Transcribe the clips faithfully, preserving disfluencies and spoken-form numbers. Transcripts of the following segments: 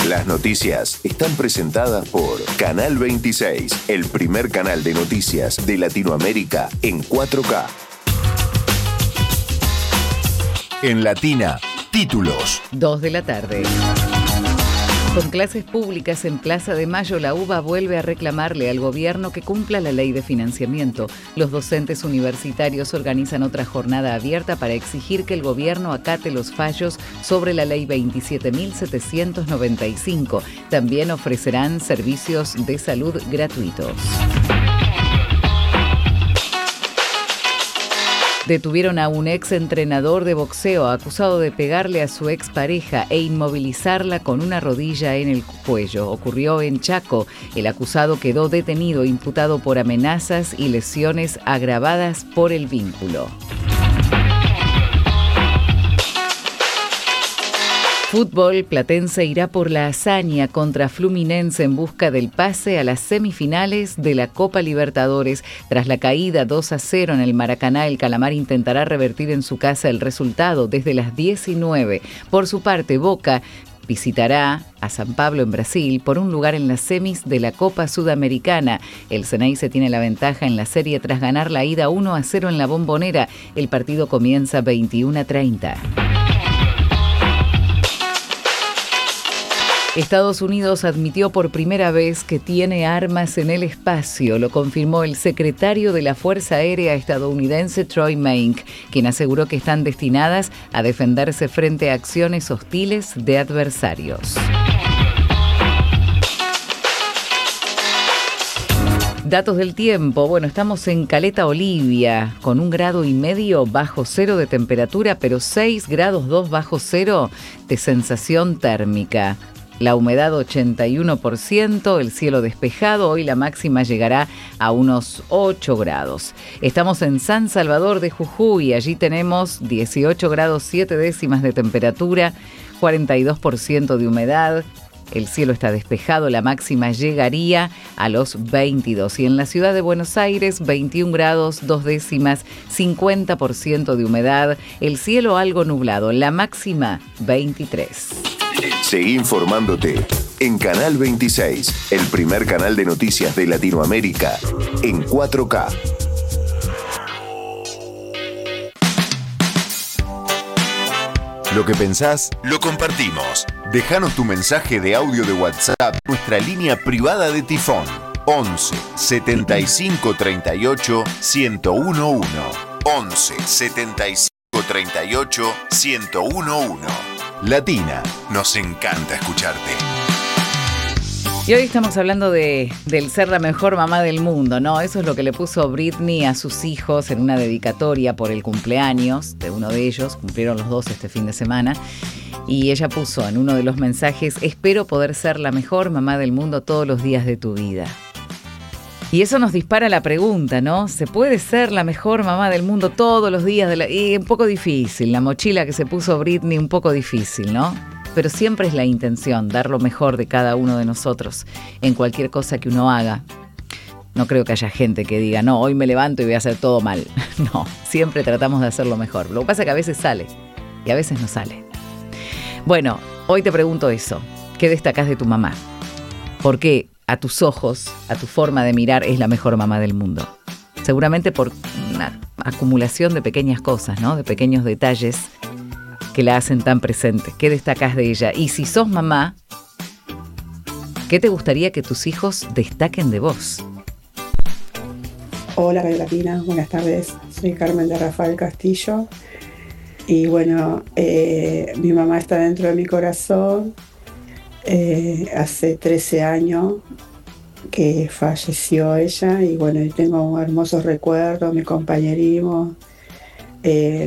Las noticias están presentadas por Canal veintiséis, el primer canal de noticias de Latinoamérica en cuatro K. En Latina, títulos. Dos de la tarde. Con clases públicas en Plaza de Mayo, la U B A vuelve a reclamarle al gobierno que cumpla la ley de financiamiento. Los docentes universitarios organizan otra jornada abierta para exigir que el gobierno acate los fallos sobre la ley veintisiete mil setecientos noventa y cinco. También ofrecerán servicios de salud gratuitos. Detuvieron a un ex entrenador de boxeo acusado de pegarle a su expareja e inmovilizarla con una rodilla en el cuello. Ocurrió en Chaco. El acusado quedó detenido, imputado por amenazas y lesiones agravadas por el vínculo. Fútbol, Platense irá por la hazaña contra Fluminense en busca del pase a las semifinales de la Copa Libertadores. Tras la caída dos a cero en el Maracaná, el Calamar intentará revertir en su casa el resultado desde las diecinueve. Por su parte, Boca visitará a San Pablo en Brasil por un lugar en las semis de la Copa Sudamericana. El Ceneice tiene la ventaja en la serie tras ganar la ida uno a cero en la Bombonera. El partido comienza veintiuno a treinta. Estados Unidos admitió por primera vez que tiene armas en el espacio. Lo confirmó el secretario de la Fuerza Aérea estadounidense, Troy Maink, quien aseguró que están destinadas a defenderse frente a acciones hostiles de adversarios. Datos del tiempo. Bueno, estamos en Caleta Olivia, con un grado y medio bajo cero de temperatura, pero seis grados dos bajo cero de sensación térmica. La humedad ochenta y uno por ciento, el cielo despejado. Hoy la máxima llegará a unos ocho grados. Estamos en San Salvador de Jujuy. Allí tenemos dieciocho grados siete décimas de temperatura, cuarenta y dos por ciento de humedad. El cielo está despejado, la máxima llegaría a los veintidós. Y en la ciudad de Buenos Aires, veintiún grados dos décimas, cincuenta por ciento de humedad. El cielo algo nublado, la máxima veintitrés. Seguí informándote en Canal veintiséis, el primer canal de noticias de Latinoamérica en cuatro K. Lo que pensás, lo compartimos. Déjanos tu mensaje de audio de WhatsApp, nuestra línea privada de Tifón, once setenta y cinco treinta y ocho ciento uno. once setenta y cinco treinta y ocho ciento uno. Latina, nos encanta escucharte. Y hoy estamos hablando de, del ser la mejor mamá del mundo, ¿no? Eso es lo que le puso Britney a sus hijos en una dedicatoria por el cumpleaños de uno de ellos. Cumplieron los dos este fin de semana. Y ella puso en uno de los mensajes: espero poder ser la mejor mamá del mundo todos los días de tu vida. Y eso nos dispara la pregunta, ¿no? ¿Se puede ser la mejor mamá del mundo todos los días? De la... Y un poco difícil, la mochila que se puso Britney, un poco difícil, ¿no? Pero siempre es la intención, dar lo mejor de cada uno de nosotros en cualquier cosa que uno haga. No creo que haya gente que diga, no, hoy me levanto y voy a hacer todo mal. No, siempre tratamos de hacer lo mejor. Lo que pasa es que a veces sale y a veces no sale. Bueno, hoy te pregunto eso. ¿Qué destacás de tu mamá? ¿Por qué a tus ojos, a tu forma de mirar, es la mejor mamá del mundo? Seguramente por una acumulación de pequeñas cosas, ¿no? De pequeños detalles que la hacen tan presente. ¿Qué destacás de ella? Y si sos mamá, ¿qué te gustaría que tus hijos destaquen de vos? Hola, Radio Latina, buenas tardes. Soy Carmen de Rafael Castillo. Y bueno, eh, mi mamá está dentro de mi corazón. Eh, hace trece años que falleció ella y bueno, tengo hermosos recuerdos, mi compañerismo. Eh,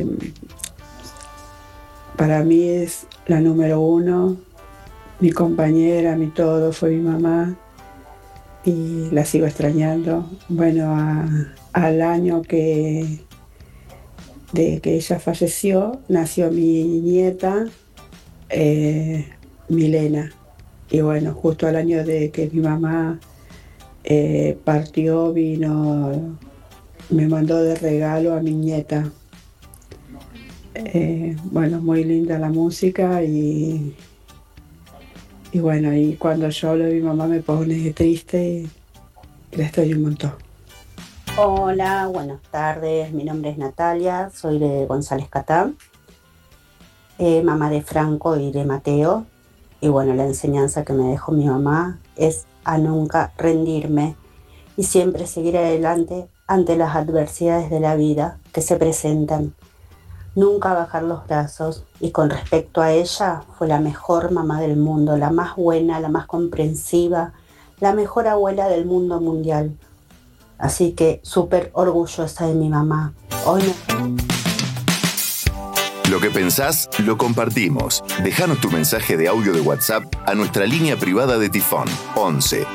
para mí es la número uno, mi compañera, mi todo, fue mi mamá y la sigo extrañando. Bueno, a, al año que, de que ella falleció, nació mi nieta, eh, Milena. Y bueno, justo al año de que mi mamá eh, partió, vino, me mandó de regalo a mi nieta. Eh, bueno, muy linda la música y, y bueno, y cuando yo hablo de mi mamá me pone triste y la estoy un montón. Hola, buenas tardes, mi nombre es Natalia, soy de González Catán, eh, mamá de Franco y de Mateo, y bueno, la enseñanza que me dejó mi mamá es a nunca rendirme y siempre seguir adelante ante las adversidades de la vida que se presentan. Nunca bajar los brazos, y con respecto a ella, fue la mejor mamá del mundo, la más buena, la más comprensiva, la mejor abuela del mundo mundial. Así que súper orgullosa de mi mamá. Hoy no... Lo que pensás, lo compartimos. Déjanos tu mensaje de audio de WhatsApp a nuestra línea privada de Tifón once